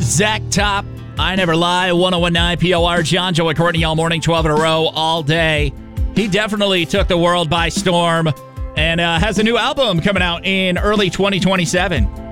Zach Top, I Never Lie, 1019 POR, John, Joey, Courtney, all morning, 12 in a row, all day. He definitely took the world by storm and has a new album coming out in early 2027.